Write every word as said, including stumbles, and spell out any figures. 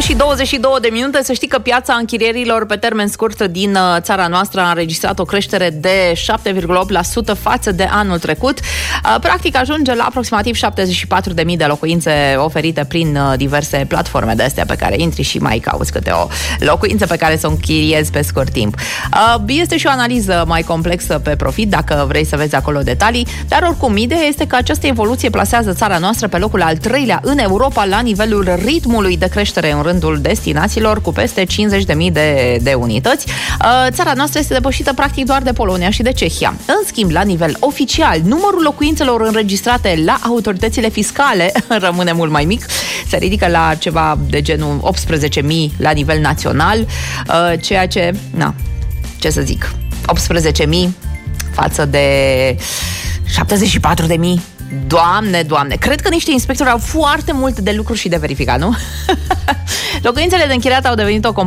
Și douăzeci și două de minute, să știi că piața închirierilor pe termen scurt din țara noastră a înregistrat o creștere de șapte virgulă opt la sută față de anul trecut. Practic ajunge la aproximativ șaptezeci și patru de mii de locuințe oferite prin diverse platforme de astea pe care intri și mai cauți câte o locuință pe care să o închiriezi pe scurt timp. Este și o analiză mai complexă pe profit, dacă vrei să vezi acolo detalii, dar oricum ideea este că această evoluție plasează țara noastră pe locul al treilea în Europa la nivelul ritmului de creștere în rândul destinațiilor, cu peste cincizeci de mii de, de unități. Țara noastră este depășită practic doar de Polonia și de Cehia. În schimb, la nivel oficial, numărul locuințelor înregistrate la autoritățile fiscale rămâne mult mai mic. Se ridică la ceva de genul optsprezece mii la nivel național, ceea ce, na, ce să zic, optsprezece mii față de șaptezeci și patru de mii. Doamne, doamne, cred că niște inspectori au foarte mult de lucru și de verificat, nu? Locuințele de închiriat au devenit o